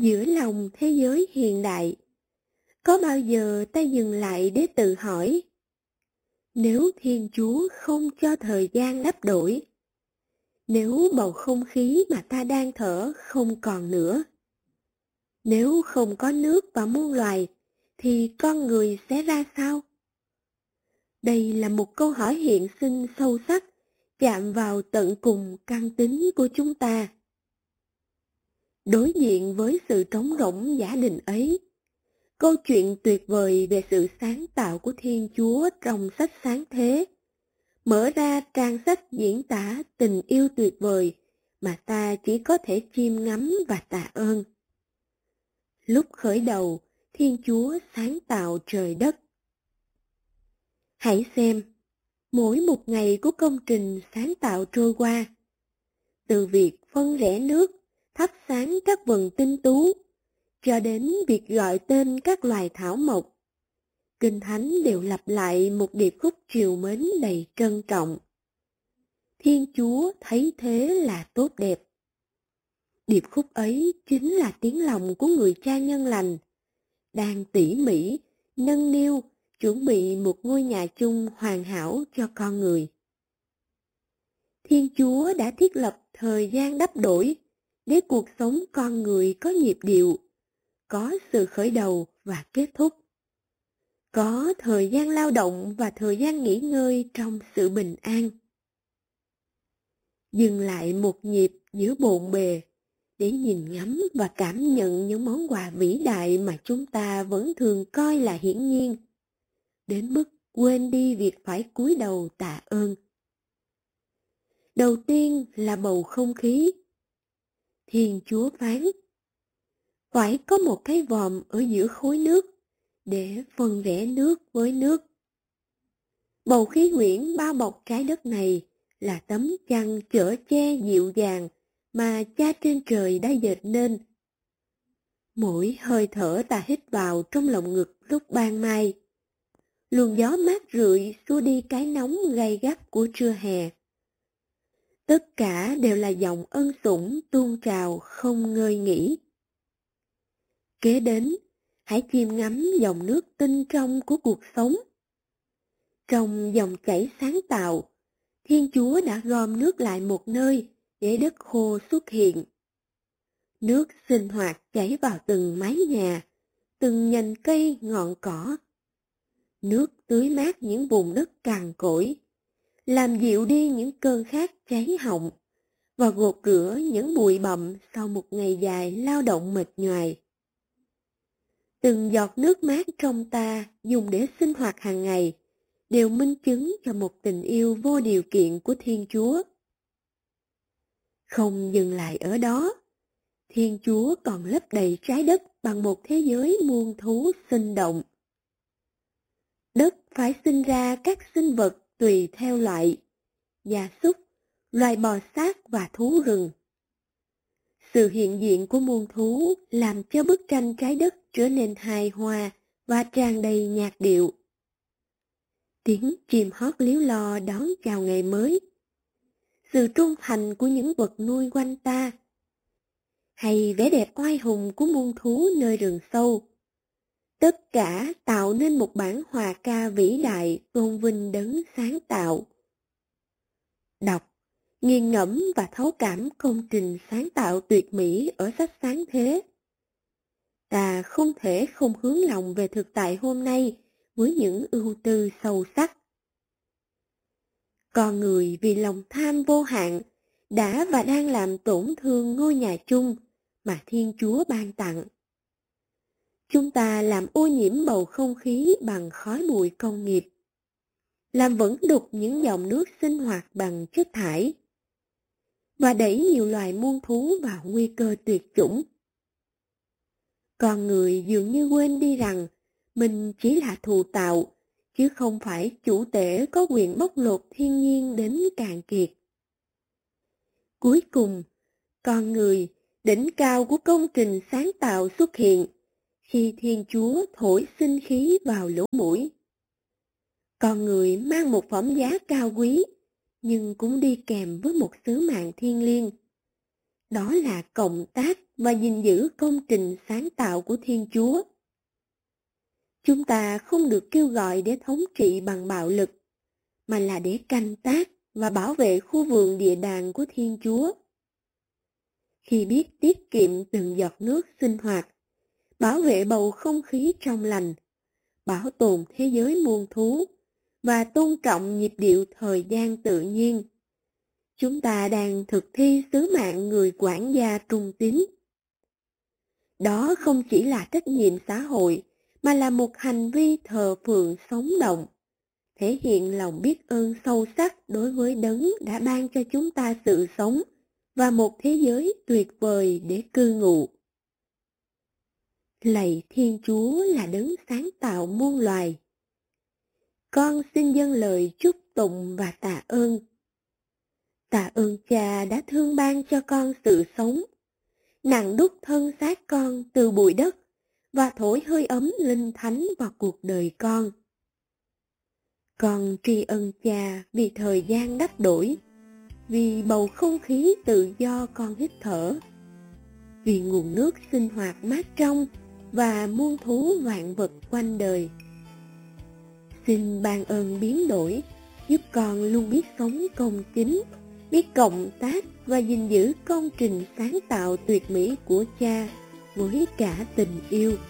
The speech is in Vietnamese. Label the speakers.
Speaker 1: Giữa lòng thế giới hiện đại, có bao giờ ta dừng lại để tự hỏi, nếu Thiên Chúa không cho thời gian đắp đổi, nếu bầu không khí mà ta đang thở không còn nữa, nếu không có nước và muôn loài, thì con người sẽ ra sao? Đây là một câu hỏi hiện sinh sâu sắc, chạm vào tận cùng căn tính của chúng ta. Đối diện với sự trống rỗng giả định ấy, câu chuyện tuyệt vời về sự sáng tạo của Thiên Chúa trong sách Sáng Thế mở ra trang sách diễn tả tình yêu tuyệt vời mà ta chỉ có thể chiêm ngắm và tạ ơn. Lúc khởi đầu, Thiên Chúa sáng tạo trời đất. Hãy xem, mỗi một ngày của công trình sáng tạo trôi qua, từ việc phân rẽ nước, thắp sáng các vần tinh tú, cho đến việc gọi tên các loài thảo mộc, Kinh Thánh đều lặp lại một điệp khúc trìu mến đầy trân trọng. Thiên Chúa thấy thế là tốt đẹp. Điệp khúc ấy chính là tiếng lòng của người cha nhân lành, đang tỉ mỉ, nâng niu, chuẩn bị một ngôi nhà chung hoàn hảo cho con người. Thiên Chúa đã thiết lập thời gian đắp đổi để cuộc sống con người có nhịp điệu, có sự khởi đầu và kết thúc, có thời gian lao động và thời gian nghỉ ngơi trong sự bình an. Dừng lại một nhịp giữa bộn bề để nhìn ngắm và cảm nhận những món quà vĩ đại mà chúng ta vẫn thường coi là hiển nhiên, đến mức quên đi việc phải cúi đầu tạ ơn. Đầu tiên là bầu không khí. Thiên Chúa phán, phải có một cái vòm ở giữa khối nước để phân rẽ nước với nước. Bầu khí quyển bao bọc trái đất này là tấm chăn chở che dịu dàng mà Cha trên trời đã dệt nên. Mỗi hơi thở ta hít vào trong lồng ngực lúc ban mai, luồng gió mát rượi xua đi cái nóng gay gắt của trưa hè. Tất cả đều là dòng ân sủng tuôn trào không ngơi nghỉ. Kế đến, hãy chiêm ngắm dòng nước tinh trong của cuộc sống. Trong dòng chảy sáng tạo, Thiên Chúa đã gom nước lại một nơi để đất khô xuất hiện. Nước sinh hoạt chảy vào từng mái nhà, từng nhành cây ngọn cỏ. Nước tưới mát những vùng đất cằn cỗi, làm dịu đi những cơn khát cháy họng và gột rửa những bụi bặm sau một ngày dài lao động mệt nhoài. Từng giọt nước mát trong ta dùng để sinh hoạt hàng ngày đều minh chứng cho một tình yêu vô điều kiện của Thiên Chúa. Không dừng lại ở đó, Thiên Chúa còn lấp đầy trái đất bằng một thế giới muôn thú sinh động. Đất phải sinh ra các sinh vật tùy theo loại, gia súc, loài bò sát và thú rừng. Sự hiện diện của muôn thú làm cho bức tranh trái đất trở nên hài hòa và tràn đầy nhạc điệu. Tiếng chim hót líu lo đón chào ngày mới. Sự trung thành của những vật nuôi quanh ta, hay vẻ đẹp oai hùng của muôn thú nơi rừng sâu. Tất cả tạo nên một bản hòa ca vĩ đại tôn vinh đấng sáng tạo. Đọc, nghiền ngẫm và thấu cảm công trình sáng tạo tuyệt mỹ ở sách Sáng Thế. Ta không thể không hướng lòng về thực tại hôm nay với những ưu tư sâu sắc. Con người vì lòng tham vô hạn đã và đang làm tổn thương ngôi nhà chung mà Thiên Chúa ban tặng. Chúng ta làm ô nhiễm bầu không khí bằng khói bụi công nghiệp, làm vẩn đục những dòng nước sinh hoạt bằng chất thải, và đẩy nhiều loài muôn thú vào nguy cơ tuyệt chủng. Con người dường như quên đi rằng mình chỉ là thụ tạo, chứ không phải chủ tể có quyền bóc lột thiên nhiên đến cạn kiệt. Cuối cùng, con người, đỉnh cao của công trình sáng tạo xuất hiện khi Thiên Chúa thổi sinh khí vào lỗ mũi. Con người mang một phẩm giá cao quý, nhưng cũng đi kèm với một sứ mạng thiêng liêng, đó là cộng tác và gìn giữ công trình sáng tạo của Thiên Chúa. Chúng ta không được kêu gọi để thống trị bằng bạo lực, mà là để canh tác và bảo vệ khu vườn địa đàng của Thiên Chúa. Khi biết tiết kiệm từng giọt nước sinh hoạt, bảo vệ bầu không khí trong lành, bảo tồn thế giới muôn thú và tôn trọng nhịp điệu thời gian tự nhiên, chúng ta đang thực thi sứ mạng người quản gia trung tín. Đó không chỉ là trách nhiệm xã hội, mà là một hành vi thờ phượng sống động, thể hiện lòng biết ơn sâu sắc đối với Đấng đã ban cho chúng ta sự sống và một thế giới tuyệt vời để cư ngụ. Lạy Thiên Chúa là Đấng sáng tạo muôn loài. Con xin dâng lời chúc tụng và tạ ơn. Tạ ơn Cha đã thương ban cho con sự sống, nặng đúc thân xác con từ bụi đất và thổi hơi ấm linh thánh vào cuộc đời con. Con tri ân Cha vì thời gian đắp đổi, vì bầu không khí tự do con hít thở, vì nguồn nước sinh hoạt mát trong và muôn thú vạn vật quanh đời. Xin ban ơn biến đổi, giúp con luôn biết sống công chính, biết cộng tác và gìn giữ công trình sáng tạo tuyệt mỹ của Cha với cả tình yêu.